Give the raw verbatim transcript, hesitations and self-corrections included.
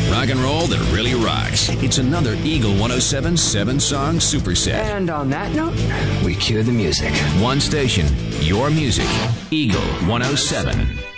Rock and roll that really rocks. It's another Eagle one oh seven seven-song superset. And on that note, we cue the music. One station, your music. Eagle one oh seven.